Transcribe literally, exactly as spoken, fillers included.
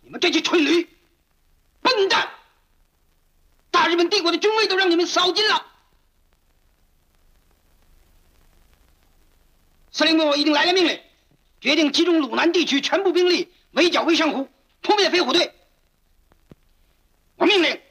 你们这些蠢驴、笨蛋！大日本帝国的军威都让你们扫尽了。司令部已经来了命令，决定集中鲁南地区全部兵力围剿魏相虎，扑灭飞虎队。我命令